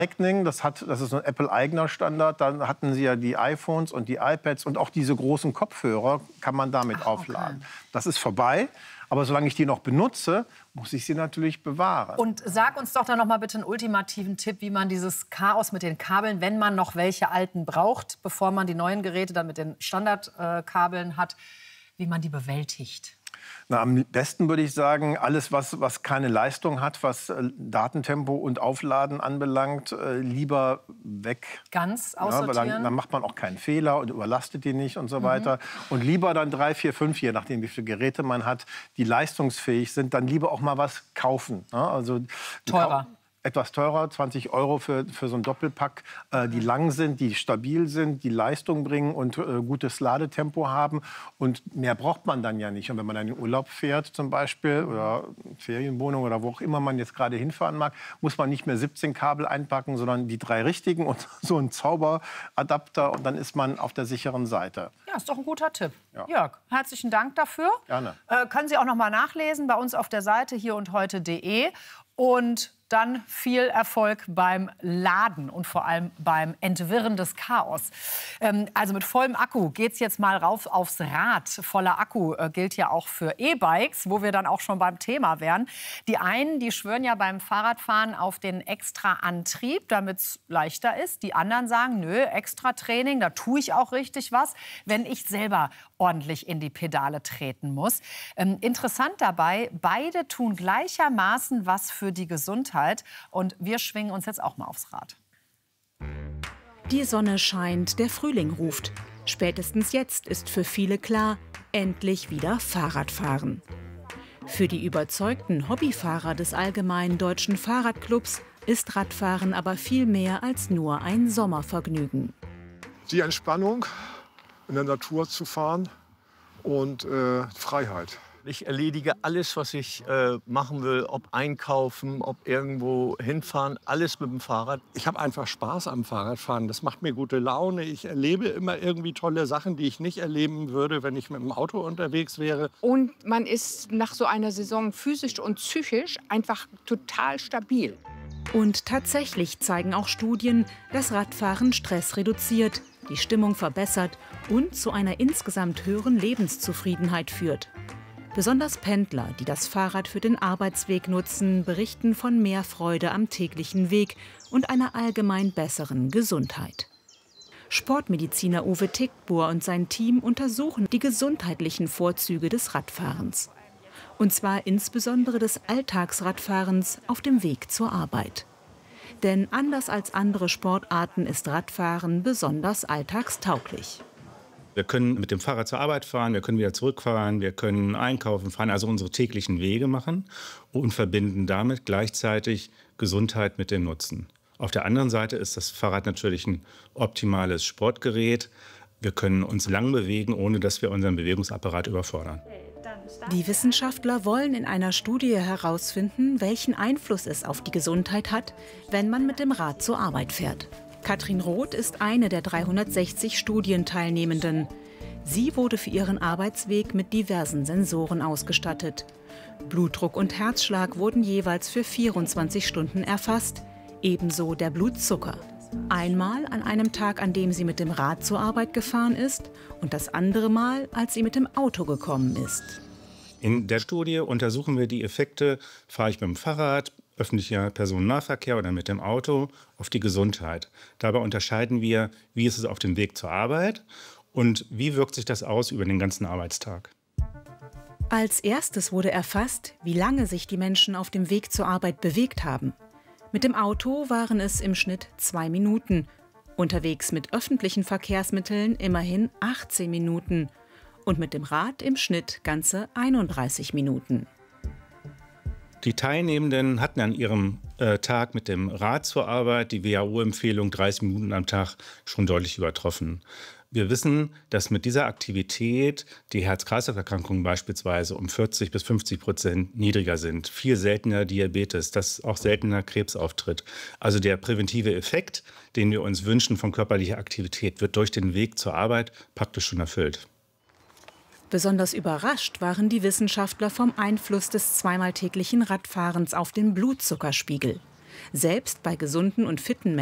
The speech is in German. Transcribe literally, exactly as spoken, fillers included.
Lightning, das, hat, das ist ein Apple-eigener Standard. Dann hatten sie ja die iPhones und die iPads und auch diese großen Kopfhörer kann man damit Ach, aufladen. Okay. Das ist vorbei. Aber solange ich die noch benutze, muss ich sie natürlich bewahren. Und sag uns doch dann noch mal bitte einen ultimativen Tipp, wie man dieses Chaos mit den Kabeln, wenn man noch welche alten braucht, bevor man die neuen Geräte dann mit den Standardkabeln äh, hat, wie man die bewältigt. Na, am besten würde ich sagen, alles, was, was keine Leistung hat, was äh, Datentempo und Aufladen anbelangt, äh, lieber weg. Ganz aussortieren? Ja, dann, dann macht man auch keinen Fehler und überlastet die nicht und so weiter. Mhm. Und lieber dann drei, vier, fünf, je nachdem, wie viele Geräte man hat, die leistungsfähig sind, dann lieber auch mal was kaufen. Ja, also teurer. Etwas teurer, zwanzig Euro für, für so ein Doppelpack, äh, die lang sind, die stabil sind, die Leistung bringen und äh, gutes Ladetempo haben. Und mehr braucht man dann ja nicht. Und wenn man dann in den Urlaub fährt zum Beispiel oder Ferienwohnung oder wo auch immer man jetzt gerade hinfahren mag, muss man nicht mehr siebzehn Kabel einpacken, sondern die drei richtigen und so ein Zauberadapter. Und dann ist man auf der sicheren Seite. Ja, ist doch ein guter Tipp. Ja. Jörg, herzlichen Dank dafür. Gerne. Äh, können Sie auch noch mal nachlesen bei uns auf der Seite hier und heute punkt de. Und dann viel Erfolg beim Laden und vor allem beim Entwirren des Chaos. Ähm, also mit vollem Akku geht's jetzt mal rauf aufs Rad. Voller Akku äh, gilt ja auch für E-Bikes, wo wir dann auch schon beim Thema wären. Die einen, die schwören ja beim Fahrradfahren auf den extra Antrieb, damit es leichter ist. Die anderen sagen, nö, extra Training, da tue ich auch richtig was, wenn ich selber ordentlich in die Pedale treten muss. Ähm, interessant dabei, beide tun gleichermaßen was für die Gesundheit. Und wir schwingen uns jetzt auch mal aufs Rad. Die Sonne scheint, der Frühling ruft. Spätestens jetzt ist für viele klar, endlich wieder Fahrradfahren. Für die überzeugten Hobbyfahrer des Allgemeinen Deutschen Fahrradclubs ist Radfahren aber viel mehr als nur ein Sommervergnügen. Die Entspannung, in der Natur zu fahren und äh, Freiheit. Ich erledige alles, was ich äh, machen will, ob einkaufen, ob irgendwo hinfahren, alles mit dem Fahrrad. Ich habe einfach Spaß am Fahrradfahren. Das macht mir gute Laune. Ich erlebe immer irgendwie tolle Sachen, die ich nicht erleben würde, wenn ich mit dem Auto unterwegs wäre. Und man ist nach so einer Saison physisch und psychisch einfach total stabil. Und tatsächlich zeigen auch Studien, dass Radfahren Stress reduziert, die Stimmung verbessert und zu einer insgesamt höheren Lebenszufriedenheit führt. Besonders Pendler, die das Fahrrad für den Arbeitsweg nutzen, berichten von mehr Freude am täglichen Weg und einer allgemein besseren Gesundheit. Sportmediziner Uwe Tickbohr und sein Team untersuchen die gesundheitlichen Vorzüge des Radfahrens. Und zwar insbesondere des Alltagsradfahrens auf dem Weg zur Arbeit. Denn anders als andere Sportarten ist Radfahren besonders alltagstauglich. Wir können mit dem Fahrrad zur Arbeit fahren, wir können wieder zurückfahren, wir können einkaufen fahren, also unsere täglichen Wege machen und verbinden damit gleichzeitig Gesundheit mit dem Nutzen. Auf der anderen Seite ist das Fahrrad natürlich ein optimales Sportgerät. Wir können uns lang bewegen, ohne dass wir unseren Bewegungsapparat überfordern. Die Wissenschaftler wollen in einer Studie herausfinden, welchen Einfluss es auf die Gesundheit hat, wenn man mit dem Rad zur Arbeit fährt. Katrin Roth ist eine der dreihundertsechzig Studienteilnehmenden. Sie wurde für ihren Arbeitsweg mit diversen Sensoren ausgestattet. Blutdruck und Herzschlag wurden jeweils für vierundzwanzig Stunden erfasst, ebenso der Blutzucker. Einmal an einem Tag, an dem sie mit dem Rad zur Arbeit gefahren ist und das andere Mal, als sie mit dem Auto gekommen ist. In der Studie untersuchen wir die Effekte, fahre ich mit dem Fahrrad, öffentlicher Personennahverkehr oder mit dem Auto, auf die Gesundheit. Dabei unterscheiden wir, wie ist es auf dem Weg zur Arbeit und wie wirkt sich das aus über den ganzen Arbeitstag. Als erstes wurde erfasst, wie lange sich die Menschen auf dem Weg zur Arbeit bewegt haben. Mit dem Auto waren es im Schnitt zwei Minuten, unterwegs mit öffentlichen Verkehrsmitteln immerhin achtzehn Minuten und mit dem Rad im Schnitt ganze einunddreißig Minuten. Die Teilnehmenden hatten an ihrem äh, Tag mit dem Rad zur Arbeit die W H O-Empfehlung dreißig Minuten am Tag schon deutlich übertroffen. Wir wissen, dass mit dieser Aktivität die Herz-Kreislauf-Erkrankungen beispielsweise um vierzig bis fünfzig Prozent niedriger sind. Viel seltener Diabetes, dass auch seltener Krebs auftritt. Also der präventive Effekt, den wir uns wünschen von körperlicher Aktivität, wird durch den Weg zur Arbeit praktisch schon erfüllt. Besonders überrascht waren die Wissenschaftler vom Einfluss des zweimal täglichen Radfahrens auf den Blutzuckerspiegel. Selbst bei gesunden und fitten